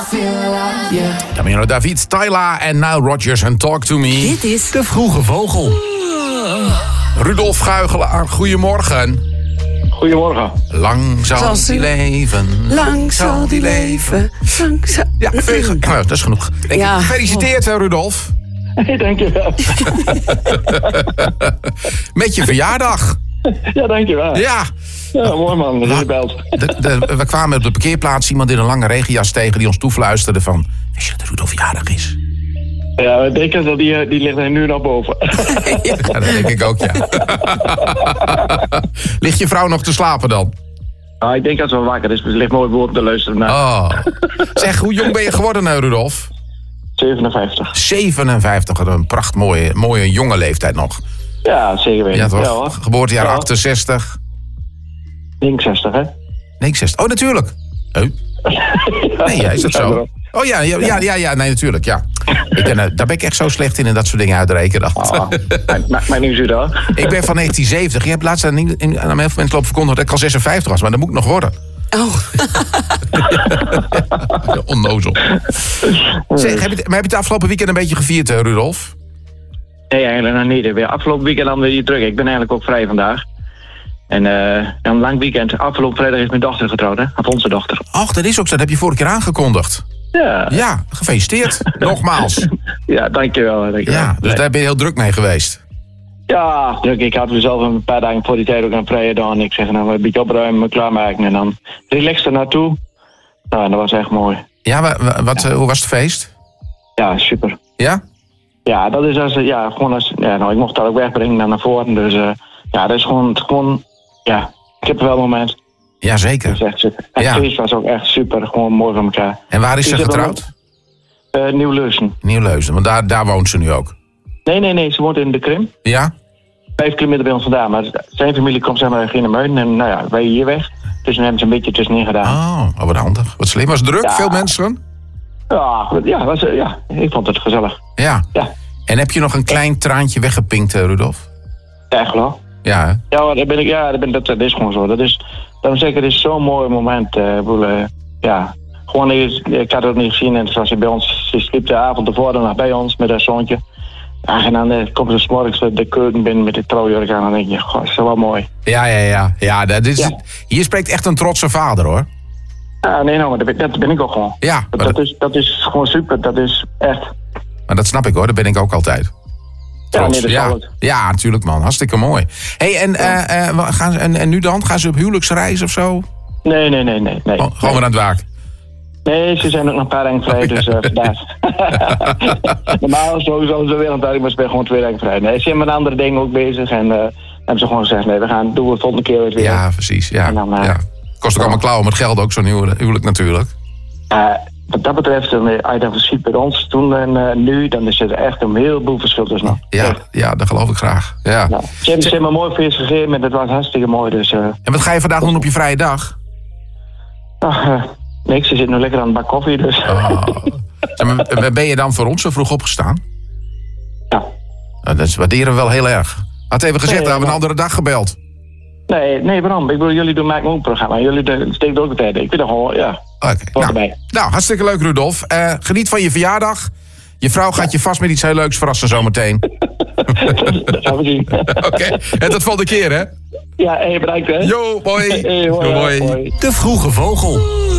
Camilo David, Tyla en Nile Rodgers en Talk to Me. Dit is De Vroege Vogel. Rudolf Guigelaar, goedemorgen. Goedemorgen. Lang zal die leven. Lang zal die leven. Lang zal... Ja, dat is genoeg. Ja. Gefeliciteerd, hè, Rudolf. Hey, dankjewel. Met je verjaardag. Ja, dankjewel. Ja. Ja, mooi man, dat je belt. We kwamen op de parkeerplaats iemand in een lange regenjas tegen die ons toefluisterde van... Wist je dat Rudolf verjaardag is? Ja, ik denk dat die ligt er nu nog boven. Ja, dat denk ik ook, ja. Ligt je vrouw nog te slapen dan? Ah, ik denk dat ze wel wakker is, dus het ligt mooi voor te luisteren naar. Oh. Zeg, hoe jong ben je geworden, nou, Rudolf? 57. 57, een mooie jonge leeftijd nog. Ja, zeker weten. Ja, toch? Ja, hoor. Geboortejaar Ja. 68. 60, hè? Nee, 60. Oh, natuurlijk. Nee, ja, is dat zo? Oh ja, nee, natuurlijk, ja. Daar ben ik echt zo slecht in dat soort dingen uitrekenen. Mijn nieuws daar. Ik ben van 1970. Je hebt laatst aan heel veel mensen lopen verkondigd dat ik al 56 was, maar dat moet ik nog worden. Oh. Onnozel. Zeg, heb je het afgelopen weekend een beetje gevierd, Rudolf? Nee, eigenlijk nog niet. Weer afgelopen weekend dan weer terug. Ik ben eigenlijk ook vrij vandaag. En een lang weekend. Afgelopen vrijdag is mijn dochter getrouwd, hè? Of onze dochter. Ach, dat is ook zo. Dat heb je vorige keer aangekondigd. Ja. Ja, gefeliciteerd. Nogmaals. Ja, dankjewel. Ja, dus daar ben je heel druk mee geweest. Ja, druk. Ik had mezelf een paar dagen voor die tijd ook aan vrije gedaan. Ik zeg, nou, een beetje opruimen, klaarmaken en dan relaxed er naartoe. Nou, dat was echt mooi. Ja, hoe was het feest? Ja, super. Ja? Ja, dat is ik mocht dat ook wegbrengen naar voren. Dus ja, dat is gewoon, ja, ik heb er wel een moment. Ja, zeker. Dat is echt super. En Ja. het feest was ook echt super, gewoon mooi van elkaar. En waar is ze Dus getrouwd? Nieuw-Leusen. Nieuw-Leusden, want daar woont ze nu ook. Nee, ze woont in de Krim. Ja? 5 kilometer bij ons vandaan. Maar zijn familie komt zeg maar in Ginnemuiden en nou ja, wij hier weg. Dus dan hebben ze een beetje tussenin gedaan. Oh, wat handig. Wat slim. Was het druk? Ja. Veel mensen? Ja, ik vond het gezellig. Ja. Ja, En heb je nog een klein traantje weggepinkt, Rudolf? echt wel. Ja, hè? Dat is gewoon zo. Daarom zeg ik, het is zo'n mooi moment. Gewoon, ik had het niet gezien en zoals je bij ons, ze sliep de avond ervoor nog bij ons met haar zoontje. Ja, en dan komt ze 's morgens de keuken binnen met de trouwjurk aan en dan denk je, goh, dat is wel mooi. Ja, dat is, Ja. Hier spreekt echt een trotse vader, hoor. Ja, nee, nou, maar dat ben ik ook gewoon. Ja, maar Dat is gewoon super, dat is echt. maar dat snap ik, hoor. Dat ben ik ook altijd. Ja, nee, dat ja. zal het. Ja, natuurlijk, man. Hartstikke mooi. Hey, en nu dan? Gaan ze op huwelijksreis of zo? Nee. Gewoon weer aan het werk. Nee, ze zijn ook nog een paar dagen vrij, dus vandaar. Normaal sowieso zo weer aan het werk, maar ze zijn gewoon 2 dagen vrij. Nee, ze zijn met andere dingen ook bezig en hebben ze gewoon gezegd, nee, doen we het volgende keer weer. Ja, precies. Ja. En dan, ja. Kost ook allemaal klauwen met geld ook, zo'n huwelijk natuurlijk. Wat dat betreft, als je dat verschiet bij ons toen en nu, dan is er echt een heleboel verschil tussen. Ja, dat geloof ik graag. Ja. Ja. Ze hebben me een mooi feest gegeven en dat was hartstikke mooi. Dus, En wat ga je vandaag doen op je vrije dag? niks, ze zit nu lekker aan een bak koffie, dus. Oh. Zeg maar, ben je dan voor ons zo vroeg opgestaan? Ja. Nou, dat waarderen we wel heel erg. Had even gezegd, hadden we een andere dag gebeld. Nee, waarom? Ik bedoel, jullie doen Maak Me Ook programma. Jullie steken ook de tijd. Ik vind dat gewoon, ja. Oké. Erbij. Nou, hartstikke leuk, Rudolf. Geniet van je verjaardag. Je vrouw gaat je vast met iets heel leuks verrassen zometeen. Dat gaan we zien. Oké. En tot volgende keer, hè? Ja, bedankt, hè. Jo, mooi. Hoi. Hoi. De Vroege Vogel.